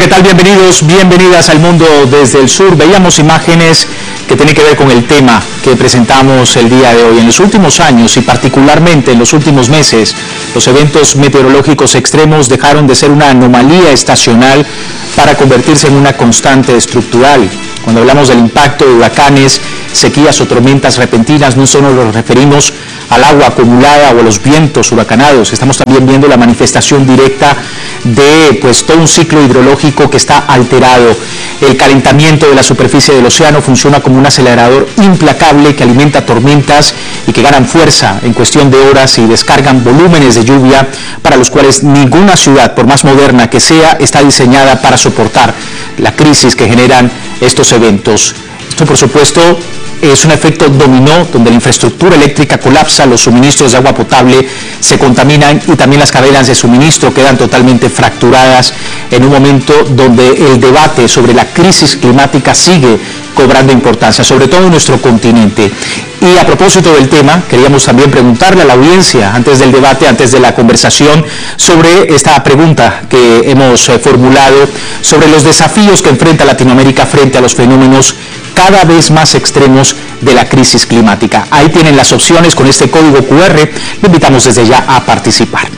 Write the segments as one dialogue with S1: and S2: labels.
S1: ¿qué tal? Bienvenidos, bienvenidas al Mundo desde el Sur. Veíamos imágenes que tienen que ver con el tema que presentamos el día de hoy. En los últimos años y particularmente en los últimos meses, los eventos meteorológicos extremos dejaron de ser una anomalía estacional para convertirse en una constante estructural. Cuando hablamos del impacto de huracanes, sequías o tormentas repentinas, no solo nos referimos al agua acumulada o a los vientos huracanados, estamos también viendo la manifestación directa de todo un ciclo hidrológico que está alterado. El calentamiento de la superficie del océano funciona como un acelerador implacable que alimenta tormentas y que ganan fuerza en cuestión de horas y descargan volúmenes de lluvia para los cuales ninguna ciudad, por más moderna que sea, está diseñada para soportar la crisis que generan estos eventos. Esto, por supuesto, es un efecto dominó donde la infraestructura eléctrica colapsa, los suministros de agua potable se contaminan y también las cadenas de suministro quedan totalmente fracturadas en un momento donde el debate sobre la crisis climática sigue cobrando importancia, sobre todo en nuestro continente. Y a propósito del tema, queríamos también preguntarle a la audiencia, antes del debate, antes de la conversación, sobre esta pregunta que hemos formulado, sobre los desafíos que enfrenta Latinoamérica frente a los fenómenos cada vez más extremos de la crisis climática. Ahí tienen las opciones con este código QR, le invitamos desde ya a participar.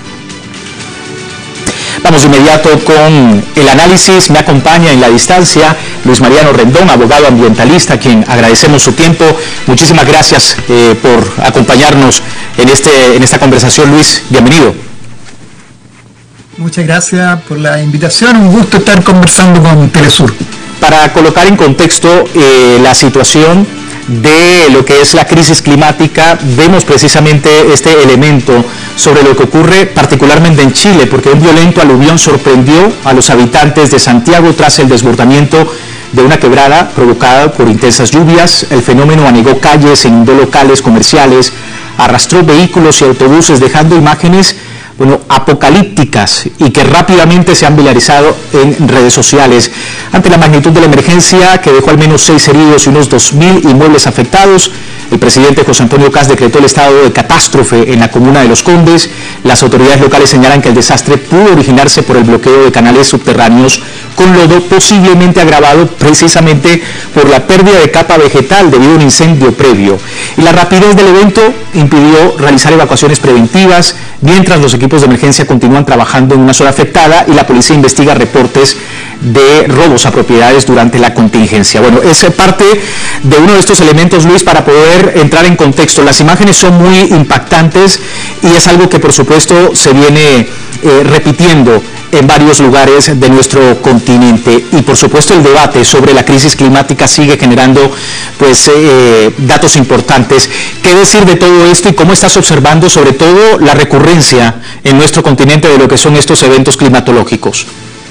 S1: Vamos de inmediato con el análisis. Me acompaña en la distancia Luis Mariano Rendón, abogado ambientalista, a quien agradecemos su tiempo. Muchísimas gracias por acompañarnos en esta conversación. Luis, bienvenido.
S2: Muchas gracias por la invitación, un gusto estar conversando con Telesur.
S1: Para colocar en contexto la situación de lo que es la crisis climática, vemos precisamente este elemento sobre lo que ocurre particularmente en Chile, porque un violento aluvión sorprendió a los habitantes de Santiago tras el desbordamiento de una quebrada provocada por intensas lluvias. El fenómeno anegó calles, inundó locales comerciales, arrastró vehículos y autobuses, dejando imágenes apocalípticas y que rápidamente se han viralizado en redes sociales. Ante la magnitud de la emergencia, que dejó al menos 6 heridos y unos 2.000 inmuebles afectados, el presidente José Antonio Kast decretó el estado de catástrofe en la comuna de Los Condes. Las autoridades locales señalan que el desastre pudo originarse por el bloqueo de canales subterráneos con lodo, posiblemente agravado precisamente por la pérdida de capa vegetal debido a un incendio previo. Y la rapidez del evento impidió realizar evacuaciones preventivas, mientras los equipos de emergencia continúan trabajando en una zona afectada y la policía investiga reportes de robos a propiedades durante la contingencia. Bueno, es parte de uno de estos elementos, Luis, para poder entrar en contexto. Las imágenes son muy impactantes y es algo que por supuesto se viene repitiendo en varios lugares de nuestro continente, y por supuesto el debate sobre la crisis climática sigue generando datos importantes. ¿Qué decir de todo esto y cómo estás observando sobre todo la recurrencia en nuestro continente de lo que son estos eventos climatológicos?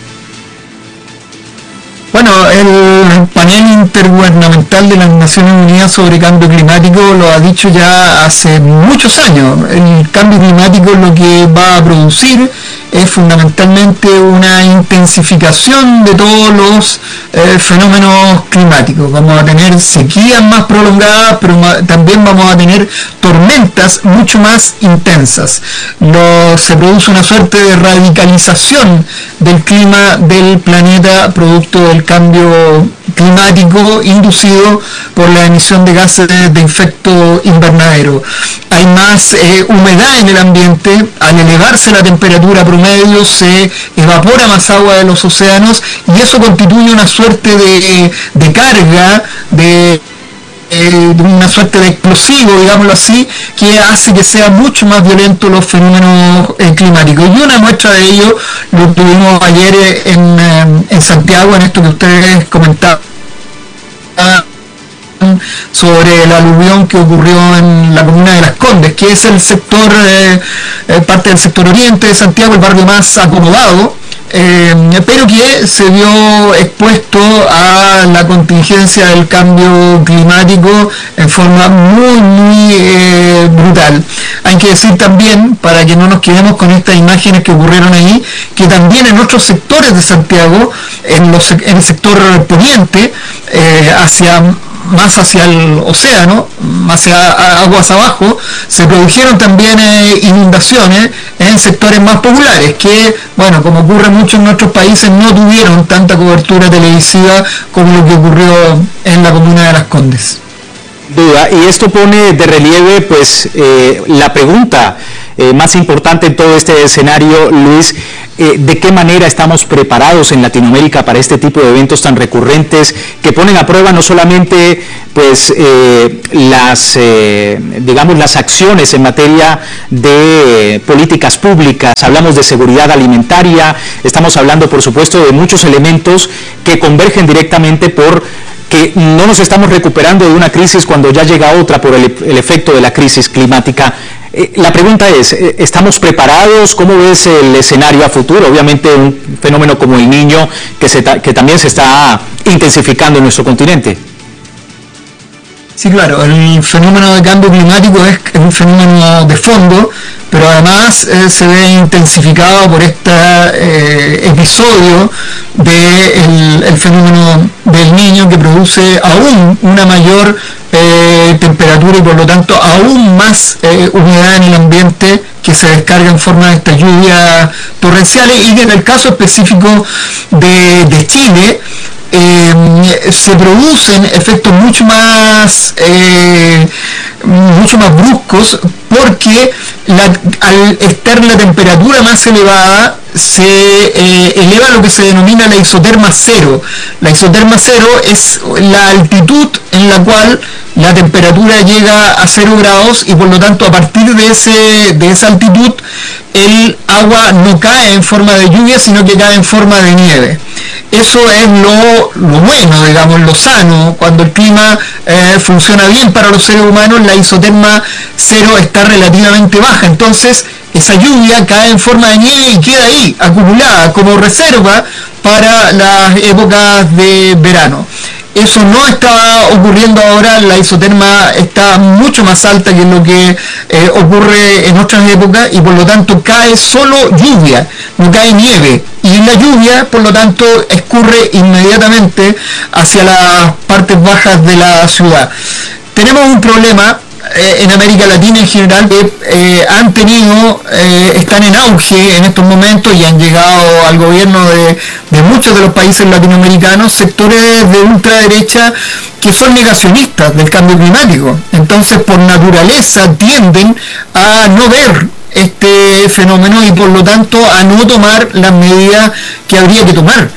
S2: Bueno, el panel intergubernamental de las Naciones Unidas sobre cambio climático lo ha dicho ya hace muchos años. El cambio climático lo que va a producir es fundamentalmente una intensificación de todos los fenómenos climáticos. Vamos a tener sequías más prolongadas, pero también vamos a tener tormentas mucho más intensas. Se produce una suerte de radicalización del clima del planeta producto del cambio climático inducido por la emisión de gases de efecto invernadero. Hay más humedad en el ambiente. Al elevarse la temperatura promedio se evapora más agua de los océanos y eso constituye una suerte de carga, de una suerte de explosivo, digámoslo así, que hace que sea mucho más violento los fenómenos climáticos. Y una muestra de ello lo tuvimos ayer en Santiago, en esto que ustedes comentaban sobre el aluvión que ocurrió en la comuna de Las Condes, que es el sector, parte del sector oriente de Santiago, el barrio más acomodado, pero que se vio expuesto a la contingencia del cambio climático en forma muy brutal. Hay que decir también, para que no nos quedemos con estas imágenes que ocurrieron ahí, que también en otros sectores de Santiago, en el sector poniente, hacia más hacia el océano, más hacia aguas abajo, se produjeron también inundaciones en sectores más populares que, bueno, como ocurre mucho en nuestros países, no tuvieron tanta cobertura televisiva como lo que ocurrió en la comuna de Las Condes.
S1: Duda, y esto pone de relieve pues la pregunta más importante en todo este escenario, Luis, de qué manera estamos preparados en Latinoamérica para este tipo de eventos tan recurrentes que ponen a prueba no solamente pues las acciones en materia de políticas públicas, hablamos de seguridad alimentaria, estamos hablando por supuesto de muchos elementos que convergen directamente por que no nos estamos recuperando de una crisis cuando ya llega otra por el efecto de la crisis climática. La pregunta es, ¿estamos preparados? ¿Cómo ves el escenario a futuro? Obviamente un fenómeno como el Niño que también se está intensificando en nuestro continente.
S2: Sí, claro, el fenómeno de cambio climático es un fenómeno de fondo, pero además se ve intensificado por este episodio del fenómeno del Niño, que produce aún una mayor temperatura y por lo tanto aún más humedad en el ambiente, que se descarga en forma de estas lluvias torrenciales, y que en el caso específico de Chile se producen efectos mucho más bruscos, porque al estar la temperatura más elevada se eleva lo que se denomina la isoterma cero. La isoterma cero es la altitud en la cual la temperatura llega a 0 grados y por lo tanto a partir de esa altitud el agua no cae en forma de lluvia, sino que cae en forma de nieve. Eso es lo bueno, digamos, lo sano. Cuando el clima funciona bien para los seres humanos, la isoterma cero está relativamente baja, entonces esa lluvia cae en forma de nieve y queda ahí, acumulada, como reserva para las épocas de verano. Eso no está ocurriendo ahora, la isoterma está mucho más alta que lo que ocurre en otras épocas y por lo tanto cae solo lluvia, no cae nieve. Y la lluvia, por lo tanto, escurre inmediatamente hacia las partes bajas de la ciudad. Tenemos un problema en América Latina en general que están en auge en estos momentos y han llegado al gobierno de muchos de los países latinoamericanos sectores de ultraderecha que son negacionistas del cambio climático. Entonces, por naturaleza tienden a no ver este fenómeno y por lo tanto a no tomar las medidas que habría que tomar.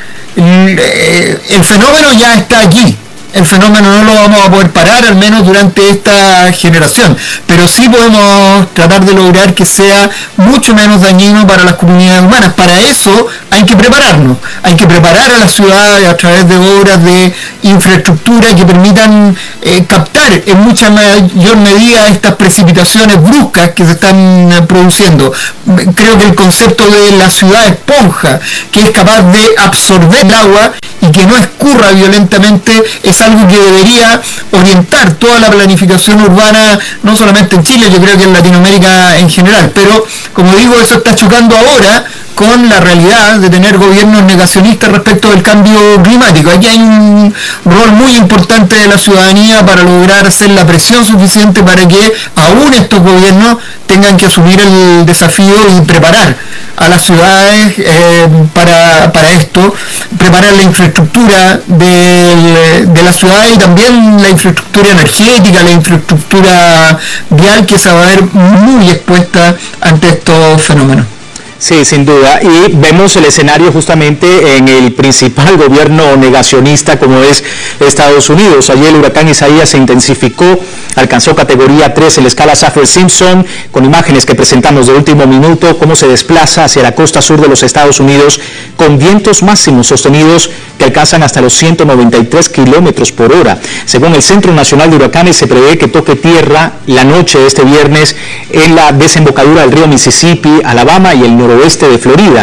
S2: El fenómeno ya está aquí. El fenómeno no lo vamos a poder parar, al menos durante esta generación, pero sí podemos tratar de lograr que sea mucho menos dañino para las comunidades humanas. Para eso hay que prepararnos, hay que preparar a las ciudades a través de obras de infraestructura que permitan captar en mucha mayor medida estas precipitaciones bruscas que se están produciendo. Creo que el concepto de la ciudad esponja, que es capaz de absorber el agua y que no escurra violentamente, es algo que debería orientar toda la planificación urbana, no solamente en Chile, yo creo que en Latinoamérica en general. Pero, como digo, eso está chocando ahora con la realidad de tener gobiernos negacionistas respecto del cambio climático. Aquí hay un rol muy importante de la ciudadanía para lograr hacer la presión suficiente para que aún estos gobiernos tengan que asumir el desafío y preparar a las ciudades para esto, preparar la infraestructura de la ciudad y también la infraestructura energética, la infraestructura vial, que se va a ver muy expuesta ante estos fenómenos.
S1: Sí, sin duda, y vemos el escenario justamente en el principal gobierno negacionista como es Estados Unidos. Ayer el huracán Isaías se intensificó, alcanzó categoría 3 en la escala Saffir-Simpson, con imágenes que presentamos de último minuto, cómo se desplaza hacia la costa sur de los Estados Unidos con vientos máximos sostenidos que alcanzan hasta los 193 kilómetros por hora. Según el Centro Nacional de Huracanes, se prevé que toque tierra la noche de este viernes en la desembocadura del río Mississippi, Alabama y el noroeste de Florida.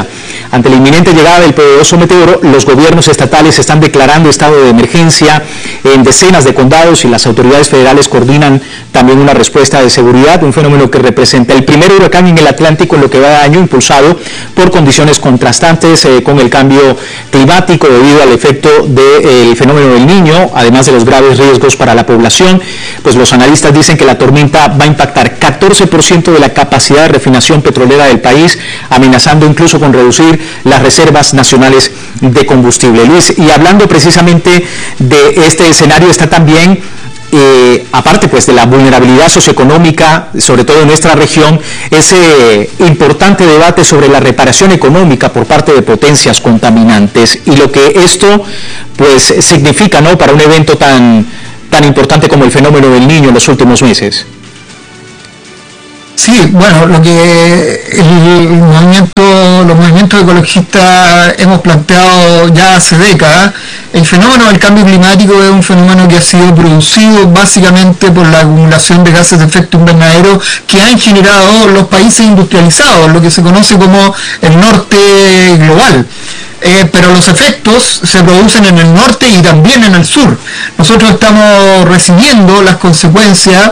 S1: Ante la inminente llegada del poderoso meteoro, los gobiernos estatales están declarando estado de emergencia en decenas de condados y las autoridades federales coordinan también una respuesta de seguridad, un fenómeno que representa el primer huracán en el Atlántico en lo que va de año, impulsado por condiciones contrastantes con el cambio climático debido al efecto del fenómeno del Niño, además de los graves riesgos para la población. Pues los analistas dicen que la tormenta va a impactar 14% de la capacidad de refinación petrolera del país, amenazando incluso con reducir las reservas nacionales de combustible. Luis, y hablando precisamente de este escenario está también, aparte pues de la vulnerabilidad socioeconómica, sobre todo en nuestra región, ese importante debate sobre la reparación económica por parte de potencias contaminantes y lo que esto pues significa, ¿no?, para un evento tan importante como el fenómeno del Niño en los últimos meses.
S2: Sí, bueno, lo que los movimientos ecologistas hemos planteado ya hace décadas, el fenómeno del cambio climático es un fenómeno que ha sido producido básicamente por la acumulación de gases de efecto invernadero que han generado los países industrializados, lo que se conoce como el norte global. Pero los efectos se producen en el norte y también en el sur. Nosotros estamos recibiendo las consecuencias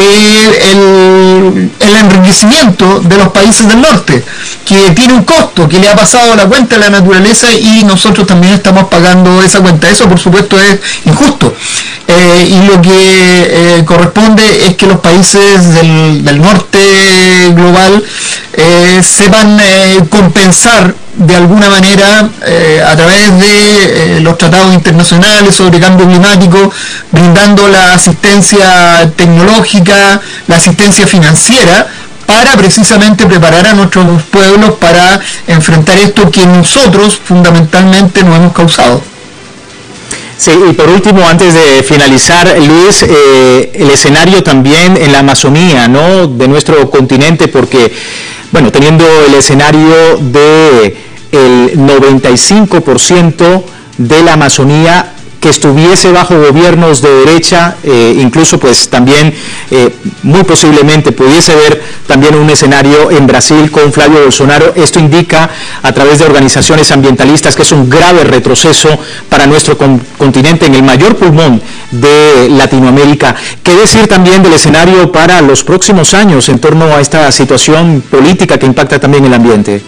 S2: del enriquecimiento de los países del norte, que tiene un costo, que le ha pasado la cuenta a la naturaleza y nosotros también estamos pagando esa cuenta. Eso por supuesto es injusto. Y lo que corresponde es que los países del norte global sepan compensar de alguna manera a través de los tratados internacionales sobre cambio climático, brindando la asistencia tecnológica, la asistencia financiera, para precisamente preparar a nuestros pueblos para enfrentar esto que nosotros fundamentalmente no hemos causado.
S1: Sí, y por último, antes de finalizar, Luis, el escenario también en la Amazonía, ¿no?, de nuestro continente, porque, bueno, teniendo el escenario de el 95% de la Amazonía que estuviese bajo gobiernos de derecha, incluso pues también muy posiblemente pudiese haber también un escenario en Brasil con Flavio Bolsonaro. Esto indica a través de organizaciones ambientalistas que es un grave retroceso para nuestro continente en el mayor pulmón de Latinoamérica. ¿Qué decir también del escenario para los próximos años en torno a esta situación política que impacta también el ambiente?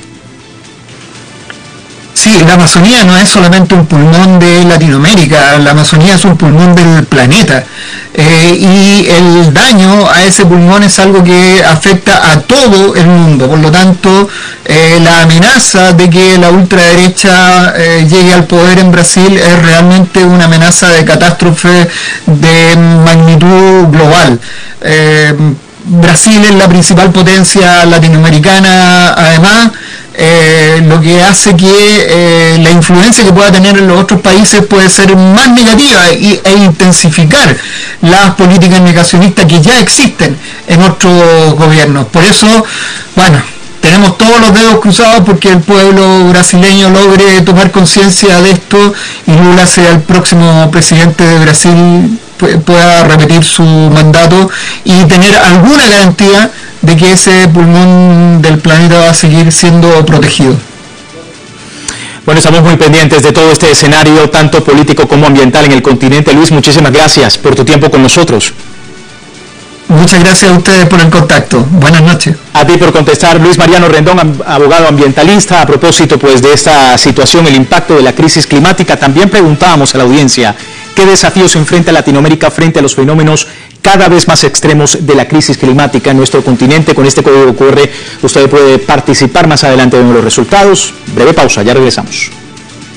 S2: Sí, la Amazonía no es solamente un pulmón de Latinoamérica, la Amazonía es un pulmón del planeta y el daño a ese pulmón es algo que afecta a todo el mundo. Por lo tanto, la amenaza de que la ultraderecha llegue al poder en Brasil es realmente una amenaza de catástrofe de magnitud global. Brasil es la principal potencia latinoamericana, además, lo que hace que la influencia que pueda tener en los otros países puede ser más negativa e intensificar las políticas negacionistas que ya existen en otros gobiernos. Por eso, bueno, tenemos todos los dedos cruzados porque el pueblo brasileño logre tomar conciencia de esto y Lula sea el próximo presidente de Brasil, pueda repetir su mandato y tener alguna garantía de que ese pulmón del planeta va a seguir siendo protegido.
S1: Bueno, estamos muy pendientes de todo este escenario, tanto político como ambiental en el continente. Luis, muchísimas gracias por tu tiempo con nosotros.
S2: Muchas gracias a ustedes por el contacto. Buenas noches.
S1: A ti por contestar, Luis Mariano Rendón, abogado ambientalista. A propósito pues de esta situación, el impacto de la crisis climática, también preguntábamos a la audiencia qué desafíos enfrenta Latinoamérica frente a los fenómenos cada vez más extremos de la crisis climática en nuestro continente. Con este código QR usted puede participar. Más adelante vemos los resultados. Breve pausa, ya regresamos.